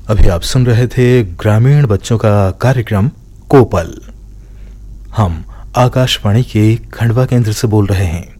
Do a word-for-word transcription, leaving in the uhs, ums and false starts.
अभी आप सुन रहे थे ग्रामीण बच्चों का कार्यक्रम कोपल। हम आकाशवाणी के खंडवा केंद्र से बोल रहे हैं।